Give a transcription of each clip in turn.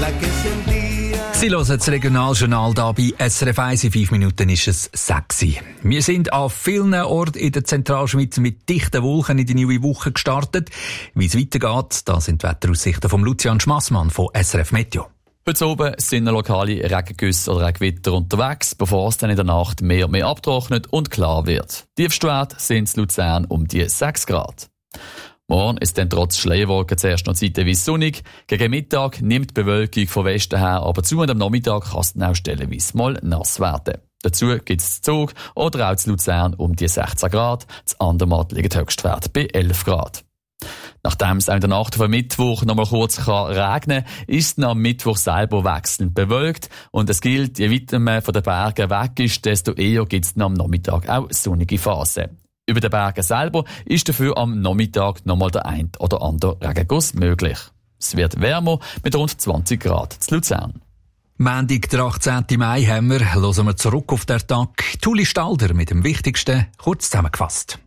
Sie hören das Regionaljournal hier bei SRF 1. In 5 Minuten ist es 6 Uhr. Wir sind an vielen Orten in der Zentralschweiz mit dichten Wolken in die neue Woche gestartet. Wie es weitergeht, das sind die Wetteraussichten von Lucian Schmassmann von SRF Meteo. Heute oben sind lokale Regengüsse oder Regengewitter unterwegs, bevor es dann in der Nacht mehr und mehr abtrocknet und klar wird. Tiefste Werte sind in Luzern um die 6 Grad. Morgen ist dann trotz Schleierwolken zuerst noch zeitweise sonnig. Gegen Mittag nimmt die Bewölkung von Westen her aber zu und am Nachmittag kann es dann auch stellenweise mal nass werden. Dazu gibt es Zug oder auch zu Luzern um die 16 Grad. Zu Andermatt liegt der Höchstwert bei 11 Grad. Nachdem es auch in der Nacht auf Mittwoch noch mal kurz regnen kann, ist es am Mittwoch selber wechselnd bewölkt. Und es gilt, je weiter man von den Bergen weg ist, desto eher gibt es am Nachmittag auch sonnige Phasen. Über den Bergen selber ist dafür am Nachmittag nochmal der ein oder andere Regenguss möglich. Es wird wärmer mit rund 20 Grad zu Luzern. Montag, der 18. Mai, haben wir. Hören wir zurück auf den Tag. Tuli Stalder mit dem Wichtigsten kurz zusammengefasst.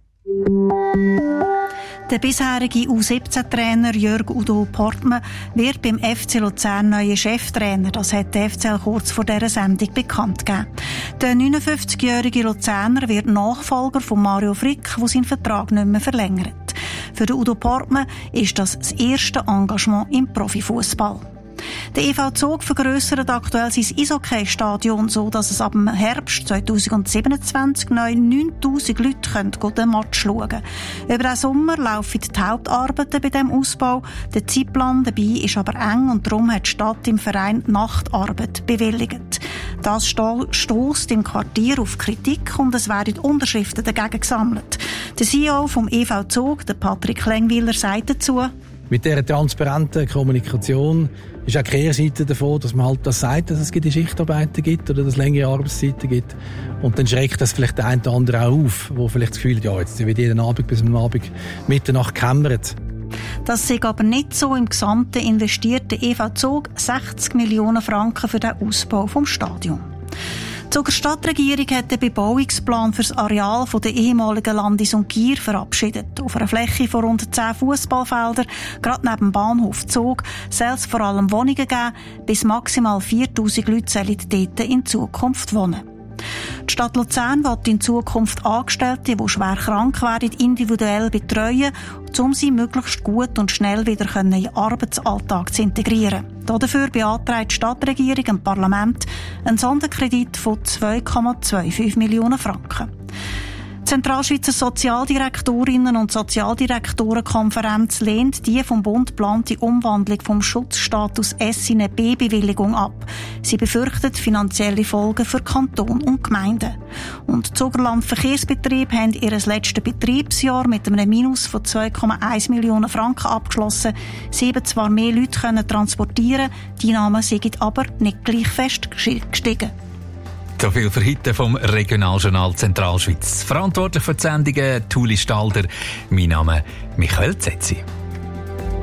Der bisherige U17-Trainer Jörg Udo Portmann wird beim FC Luzern neuer Cheftrainer. Das hat der FCL kurz vor dieser Sendung bekannt gegeben. Der 59-jährige Luzerner wird Nachfolger von Mario Frick, der seinen Vertrag nicht mehr verlängert. Für den Udo Portmann ist das erste Engagement im Profifußball. Der EV Zug vergrössert aktuell sein Eishockey-Stadion, so dass es ab dem Herbst 2027 neu 9000 Leute den Match schauen können. Über den Sommer laufen die Hauptarbeiten bei diesem Ausbau. Der Zeitplan dabei ist aber eng und darum hat die Stadt im Verein Nachtarbeit bewilligt. Das stösst im Quartier auf Kritik und es werden Unterschriften dagegen gesammelt. Der CEO vom EV Zug, der Patrick Lengwiller, sagt dazu: Mit dieser transparenten Kommunikation ist auch die Kehrseite davon, dass man halt das sagt, dass es Schichtarbeiten gibt oder dass es längere Arbeitszeiten gibt. Und dann schreckt das vielleicht der eine oder andere auch auf, wo vielleicht das Gefühl hat, ja, jetzt wird jeden Abend bis am Abend Mitternacht gekämmert. Das sei aber nicht so. Im Gesamten investiert der EV Zug 60 Millionen Franken für den Ausbau vom Stadion. Die Zuger Stadtregierung hat den Bebauungsplan für das Areal der ehemaligen Landis und Gier verabschiedet. Auf einer Fläche von rund 10 Fußballfeldern, gerade neben dem Bahnhof Zug, soll es vor allem Wohnungen geben. Bis maximal 4000 Leute sollen dort in Zukunft wohnen. Die Stadt Luzern will in Zukunft Angestellte, die schwer krank werden, individuell betreuen, um sie möglichst gut und schnell wieder in den Arbeitsalltag zu integrieren. Dafür beantragt die Stadtregierung im Parlament einen Sonderkredit von 2,25 Millionen Franken. Die Zentralschweizer Sozialdirektorinnen und Sozialdirektorenkonferenz lehnt die vom Bund geplante Umwandlung vom Schutzstatus S in eine B-Bewilligung ab. Sie befürchtet finanzielle Folgen für Kanton und Gemeinden. Und die Zugerland Verkehrsbetriebe haben ihr letztes Betriebsjahr mit einem Minus von 2,1 Millionen Franken abgeschlossen. Sie haben zwar mehr Leute transportieren, die Einnahmen sind aber nicht gleich fest gestiegen. So viel für heute vom Regionaljournal Zentralschweiz. Verantwortlich für die Sendungen Tuli Stalder. Mein Name Michael Zetzi.